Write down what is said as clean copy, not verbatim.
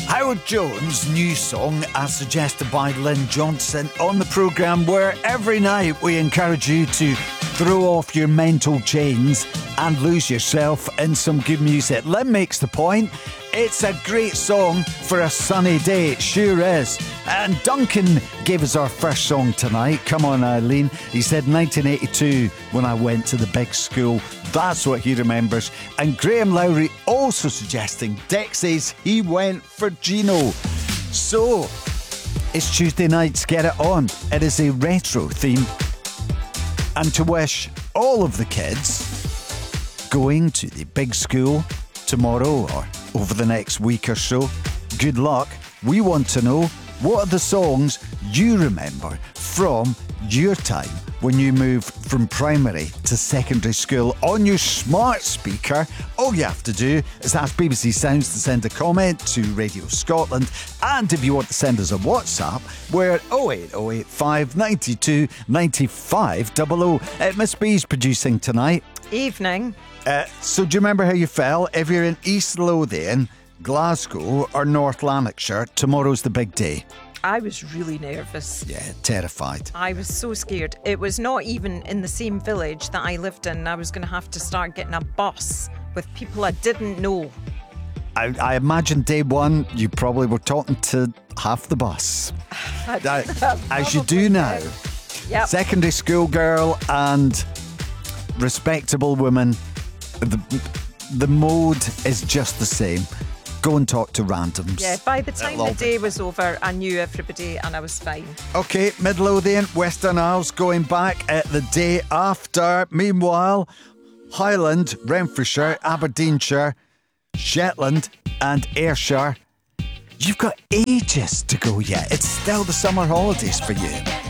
Howard Jones' new song, as suggested by Lynn Johnson, on the programme where every night we encourage you to throw off your mental chains and lose yourself in some good music. Lynn makes the point. It's a great song for a sunny day. It sure is. And Duncan gave us our first song tonight. Come on, Eileen. He said 1982 when I went to the big school. That's what he remembers. And Graham Lowry also suggesting Dexys. He went for Gino. So, it's Tuesday nights. Get it on. It is a retro theme. And to wish all of the kids going to the big school tomorrow or over the next week or so, good luck. We want to know, what are the songs you remember from your time when you moved from primary to secondary school on your smart speaker? All you have to do is ask BBC Sounds to send a comment to Radio Scotland, and if you want to send us a WhatsApp, we're at 08085 592 95 00. Miss B's producing tonight. Evening. So do you remember how you felt? If you're in East Lothian, Glasgow or North Lanarkshire, tomorrow's the big day. I was really nervous. Yeah, terrified. I was so scared. It was not even in the same village that I lived in. I was going to have to start getting a bus with people I didn't know. I imagine day one, you probably were talking to half the bus. As you do now. Yep. Secondary school girl and respectable woman. The mode is just the same. Go and talk to randoms. Yeah, by the time the day was over, I knew everybody and I was fine. Okay, Midlothian, Western Isles going back at the day after. Meanwhile, Highland, Renfrewshire, Aberdeenshire, Shetland and Ayrshire. You've got ages to go yet. It's still the summer holidays for you.